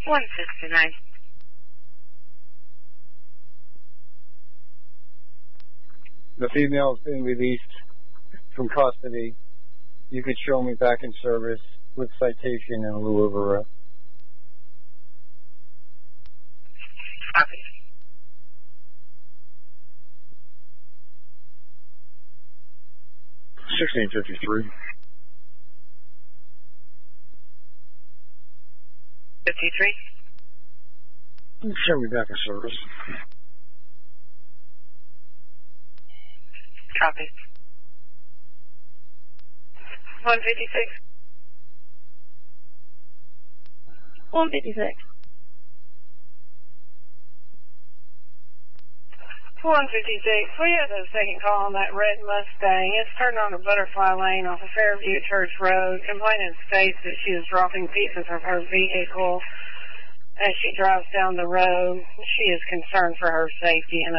169. The female has been released from custody. You could show me back in service with citation in lieu of arrest. Copy. $16.53. 53. Show me back in service. Copy. 156. 156. 156. We have a second call on that red Mustang. It's turned on a Butterfly Lane off of Fairview Church Road. Complainant states that she is dropping pieces of her vehicle as she drives down the road. She is concerned for her safety and